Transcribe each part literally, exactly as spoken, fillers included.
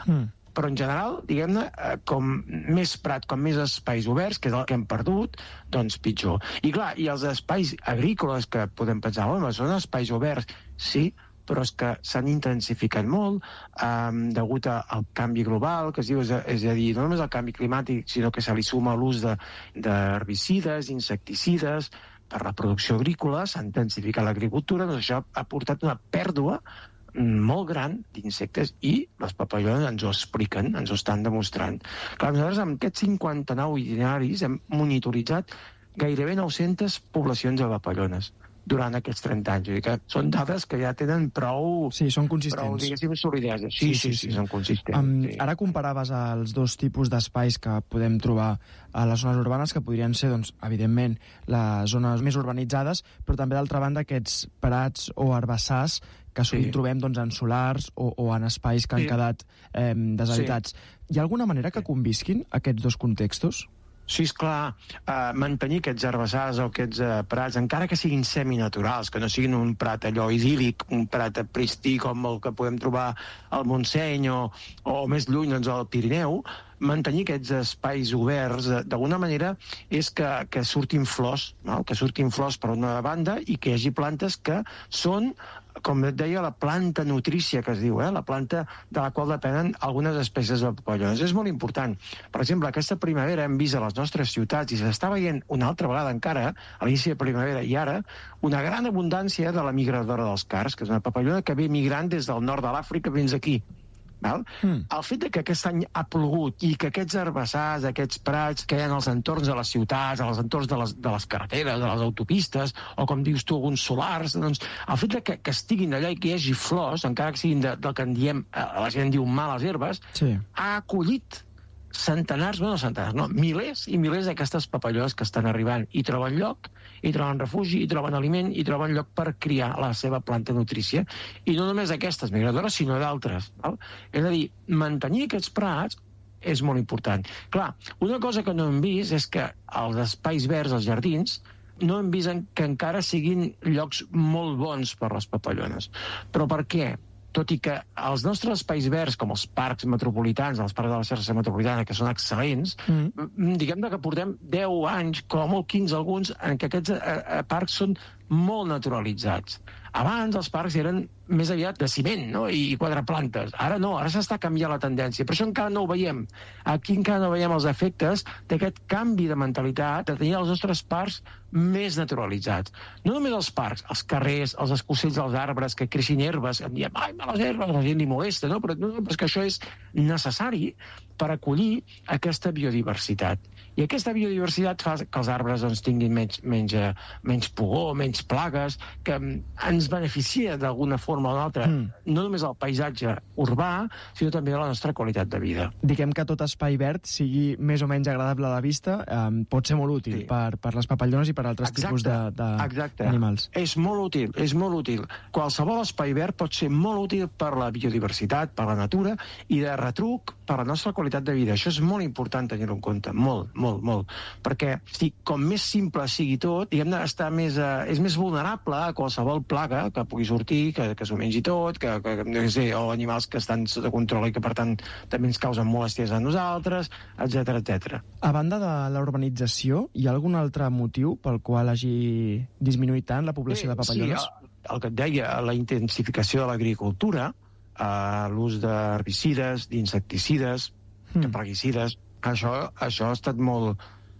Mm. Però en general, diguem-ne, eh, com més prat, com més espais oberts, que és el que hem perdut, doncs pitjor. I clar, i els espais agrícoles que podem pensar, home, són espais oberts, sí, però és que s'han intensificat molt eh, degut a, al canvi global, que es diu, és a, és a dir, no només el canvi climàtic, sinó que se li suma l'ús de, d'herbicides, insecticides, per la producció agrícola, s'ha intensificat l'agricultura, doncs això ha portat una pèrdua molt gran d'insectes i les papallones ens ho expliquen, ens ho estan demostrant. Clar, nosaltres amb aquests cinquanta-nou itineraris hem monitoritzat gairebé nou-centes poblacions de papallones durant aquests trenta anys. Vull dir que són dades que ja tenen prou... Sí, són consistents. Prou, diguéssim, solidesa. Sí, sí, sí, sí, sí, són consistents. Um, sí. Ara comparaves els dos tipus d'espais que podem trobar a les zones urbanes, que podrien ser, doncs, evidentment, les zones més urbanitzades, però també, d'altra banda, aquests prats o herbassars que sovint sí. trobem doncs, en solars o, o en espais que sí. han quedat eh, deshabitats. Sí. Hi ha alguna manera que convisquin aquests dos contextos? Sí, esclar, uh, mantenir aquests herbassars o aquests uh, prats, encara que siguin seminaturals, que no siguin un prat allò idíl·lic, un prat pristí com el que podem trobar al Montseny o, o més lluny, doncs, al Pirineu, mantenir aquests espais oberts d'alguna manera és que, que surtin flors, no? Que surtin flors per una banda i que hi hagi plantes que són, com et deia, la planta nutrícia que es diu, eh? La planta de la qual depenen algunes espècies de papallones. És molt important. Per exemple, aquesta primavera hem vist a les nostres ciutats, i s'està veient una altra vegada encara, a l'inici de primavera i ara, una gran abundància de la migradora dels cards, que és una papallona que ve migrant des del nord de l'Àfrica fins aquí. Val? Mm. El fet de que aquest any ha plogut i que aquests herbassars, aquests prats que hi ha als entorns de les ciutats, als entorns de les, de les carreteres, de les autopistes, o com dius tu, alguns solars, doncs el fet de que, que estiguin allà i que hi hagi flors, encara que siguin de, del que en diem, la gent diu males herbes, sí. ha acollit centenars, bueno, centenars, no, milers i milers d'aquestes papallones que estan arribant i troben lloc, i troben refugi, i troben aliment, i troben lloc per criar la seva planta nutrícia. I no només aquestes migradores, sinó d'altres. Val? És a dir, mantenir aquests prats és molt important. Clar, una cosa que no hem vist és que els espais verds, els jardins, no hem vist que encara siguin llocs molt bons per les papallones. Però per què? Tot i que els nostres espais verds, com els parcs metropolitans, els parcs de la xarxa metropolitana, que són excel·lents, mm. diguem que portem deu anys, com a molt quinze alguns, en què aquests eh, parcs són molt naturalitzats. Abans els parcs eren més aviat de ciment, no? I quatre plantes. Ara no, ara s'està canviant la tendència. Per això encara no ho veiem. Aquí encara no veiem els efectes d'aquest canvi de mentalitat, de tenir els nostres parcs més naturalitzats. No només els parcs, els carrers, els escocells dels arbres, que creixin herbes, que diem, ai, males herbes, la gent li molesta, no? Però, no, però és que això és necessari per acollir aquesta biodiversitat. I aquesta biodiversitat fa que els arbres doncs, tinguin menys, menys, menys pugó, menys plagues, que ens beneficia d'alguna forma o d'altra, mm. no només el paisatge urbà, sinó també la nostra qualitat de vida. Diguem que tot espai verd sigui més o menys agradable a la vista, eh, pot ser molt útil sí. per, per les papallones i per altres exacte, tipus d'animals. És molt útil, és molt útil. Qualsevol espai verd pot ser molt útil per la biodiversitat, per la natura, i de retruc per la nostra qualitat de vida. Això és molt important tenir-ho en compte, molt, molt, molt. Perquè si, com més simple sigui tot, diguem-ne, està més, eh, és més vulnerable a qualsevol plaga que pugui sortir, que, que s'ho mengi tot, que, que, no sé, o animals que estan sota control i que, per tant, també ens causen molèsties a nosaltres, etcètera, etcètera. A banda de la urbanització, hi ha algun altre motiu pel qual hagi disminuït tant la població sí, de papallones? Sí, el, el que et deia, la intensificació de l'agricultura, eh, l'ús d'herbicides, d'insecticides, mm. de plaguicides, això, això ha estat molt,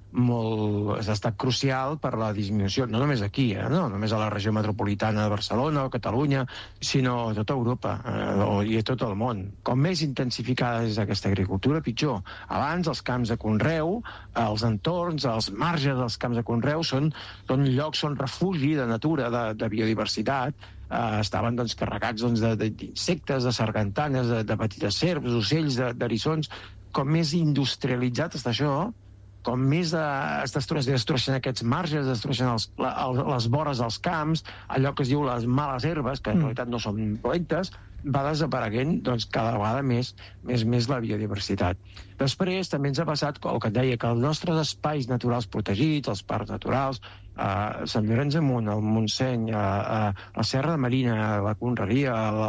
molt, ha estat crucial per la disminució, no només aquí, eh, no només a la regió metropolitana de Barcelona o Catalunya, sinó a tota Europa eh, i a tot el món. Com més intensificada és aquesta agricultura, pitjor. Abans els camps de conreu, els entorns, els marges dels camps de conreu són, són llocs, són refugi de natura, de, de biodiversitat, eh, estaven doncs, carregats doncs, d'insectes, de, de sargantanes, de, de petites serps, ocells, d'eriçons. Com més industrialitzat està això, com més de, es destrueixen, destrueixen aquests marges, es destrueixen els, la, les vores dels camps, allò que es diu les males herbes, que en mm. realitat no són dolentes, va desapareguent doncs, cada vegada més, més, més la biodiversitat. Després també ens ha passat el que et deia, que els nostres espais naturals protegits, els parcs naturals, a Sant Llorenç de Munt, al Montseny, a, a la Serra de Marina, a la Conreria, a la,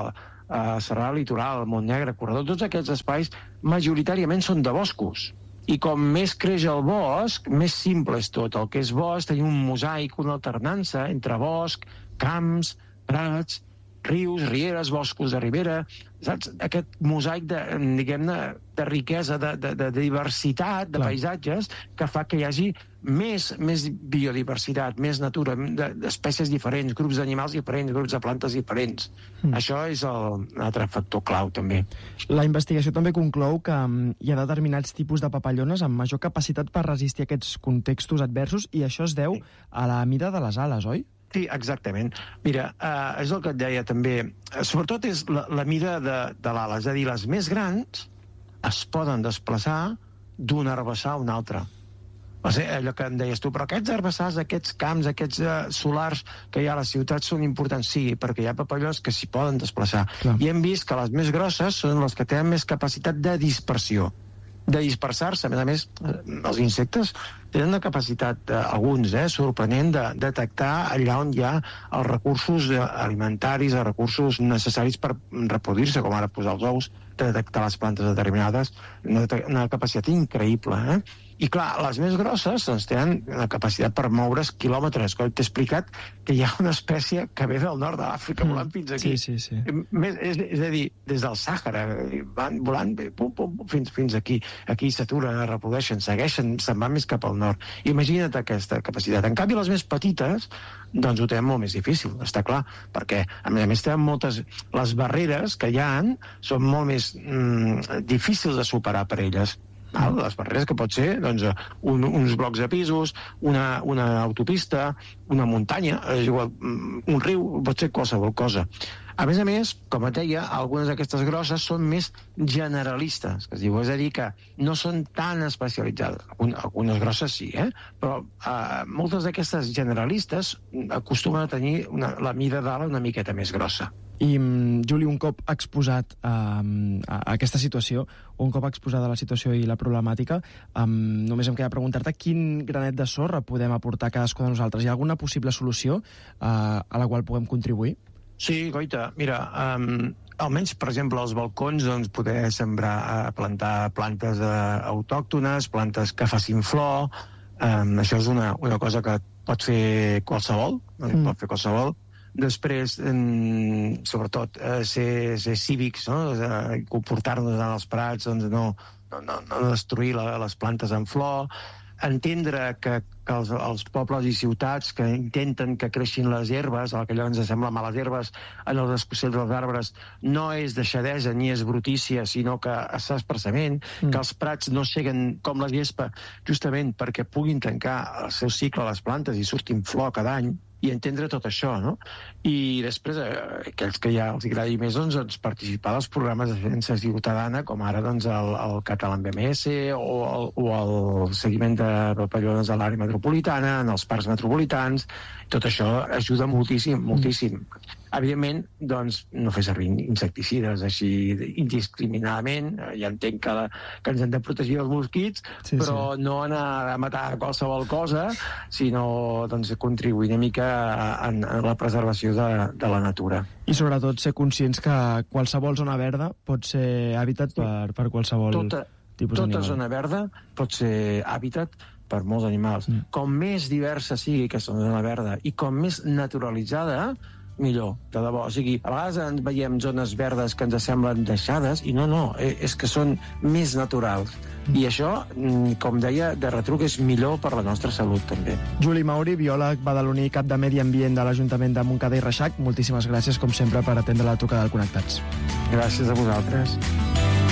eh, Serrà Litoral, Montnegre, Corredor, tots aquests espais majoritàriament són de boscos. I com més creix el bosc, més simple és tot. El que és bosc, tenim un mosaic, una alternança entre bosc, camps, prats, rius, rieres, boscos de ribera, saps? Aquest mosaic de, diguem-ne, de riquesa, de, de, de diversitat, de Clar. paisatges, que fa que hi hagi més, més biodiversitat, més natura, d'espècies diferents, grups d'animals diferents, grups de plantes diferents. Mm. Això és el, un altre factor clau, també. La investigació també conclou que hi ha determinats tipus de papallones amb major capacitat per resistir aquests contextos adversos, i això es deu a la mida de les ales, oi? Sí, exactament. Mira, eh, és el que et deia també. Sobretot és la, la mida de, de l'ala. És a dir, les més grans es poden desplaçar d'un herbassar a un altre. Va ser allò que em deies tu, però aquests herbassars, aquests camps, aquests uh, solars que hi ha a les ciutats són importants, sí, perquè hi ha papallones que s'hi poden desplaçar. Clar. I hem vist que les més grosses són les que tenen més capacitat de dispersió, de dispersar-se. A més a més, els insectes tenen una capacitat, eh, alguns, eh, sorprenent, de detectar allà on hi ha els recursos alimentaris, els recursos necessaris per reproduir-se, com ara posar els ous, de detectar les plantes determinades, una, una capacitat increïble, eh? I clar, les més grosses doncs, tenen una capacitat per moure's quilòmetres. T'he explicat que hi ha una espècie que ve del nord de l'Àfrica, volant fins aquí. Sí, sí, sí. Més, és, és a dir, des del Sàhara, van volant pum, pum, pum, fins, fins aquí. Aquí s'aturen, es reprodueixen, segueixen, se'n van més cap al nord. Imagina't aquesta capacitat. En canvi, les més petites, doncs ho tenen molt més difícil, està clar, perquè, a més a més, tenen moltes... Les barreres que hi ha són molt més mm, difícils de superar per elles. Val? Les barreres que pot ser doncs, un, uns blocs de pisos, una, una autopista, una muntanya, és igual, un riu, pot ser qualsevol cosa. A més a més, com et deia, algunes d'aquestes grosses són més generalistes, que es diu, és a dir, que no són tan especialitzades. Algunes grosses sí, eh? Però eh, moltes d'aquestes generalistes acostumen a tenir una, la mida d'ala una miqueta més grossa. I, Juli, un cop exposat a, a aquesta situació, un cop exposada la situació i la problemàtica, um, només em queda preguntar-te quin granet de sorra podem aportar cadascú de nosaltres. Hi ha alguna possible solució uh, a la qual puguem contribuir? Sí, Goita, mira, um, almenys, per exemple, als balcons, doncs, poder sembrar, uh, plantar plantes uh, autòctones, plantes que facin flor. Um, això és una, una cosa que pot fer qualsevol, mm. pot fer qualsevol. Després, eh, sobretot, eh, ser, ser cívics, no? Eh, comportar-nos en els prats, doncs no, no, no, no destruir la, les plantes en flor, entendre que, que els, els pobles i ciutats que intenten que creixin les herbes, el que allò ens sembla males herbes en els escocells dels arbres, no és deixadesa ni és brutícia, sinó que és expressament, mm. que els prats no seguen com la gespa, justament perquè puguin tancar el seu cicle a les plantes i surtin flor cada any, i entendre tot això, no? I després, eh, aquells que ja els agradi més, doncs, doncs participar als programes de defensa ciutadana, com ara doncs, el, el Catalan B M S o el, o el seguiment de papallones a l'àrea metropolitana, en els parcs metropolitans. Tot això ajuda moltíssim, moltíssim. Mm. Evidentment, doncs, no fer servir insecticides així indiscriminadament. Ja entenc que, la, que ens hem de protegir dels mosquits, sí, però sí. no anar a matar qualsevol cosa, sinó doncs, contribuir una mica en, en la preservació de, de la natura. I sobretot ser conscients que qualsevol zona verda pot ser hàbitat sí. per, per qualsevol tota, tipus d'animal. Tota zona verda pot ser hàbitat per molts animals. Mm. Com més diversa sigui aquesta zona verda i com més naturalitzada, millor, de debò. O sigui, a vegades ens veiem zones verdes que ens semblen deixades i no, no, és que són més naturals. Mm. I això, com deia, de retruc és millor per la nostra salut, també. Juli Mauri, biòleg badaloní, cap de Medi Ambient de l'Ajuntament de Montcada i Reixac, moltíssimes gràcies, com sempre, per atendre la trucada del Connectats. Gràcies a vosaltres.